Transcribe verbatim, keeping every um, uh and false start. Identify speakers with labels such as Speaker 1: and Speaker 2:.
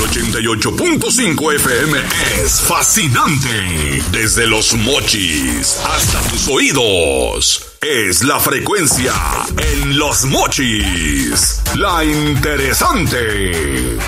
Speaker 1: ochenta y ocho punto cinco F M es fascinante. Desde Los Mochis hasta tus oídos. Es la frecuencia en Los Mochis. La interesante.